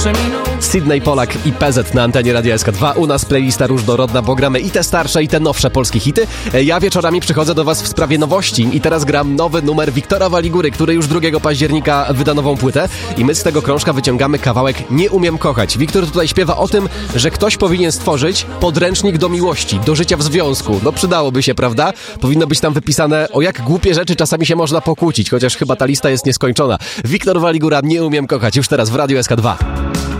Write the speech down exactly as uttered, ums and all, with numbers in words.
Sydney Polak i P Z na antenie Radia S K dwa. U nas playlista różnorodna, bo gramy i te starsze, i te nowsze polskie hity. Ja wieczorami przychodzę do was w sprawie nowości i teraz gram nowy numer Wiktora Waligury, który już drugiego października wyda nową płytę i my z tego krążka wyciągamy kawałek Nie umiem kochać. Wiktor tutaj śpiewa o tym, że ktoś powinien stworzyć podręcznik do miłości, do życia w związku. No przydałoby się, prawda? Powinno być tam wypisane, o jak głupie rzeczy czasami się można pokłócić, chociaż chyba ta lista jest nieskończona. Wiktor Waligura, Nie umiem kochać, już teraz w Radiu S K dwa.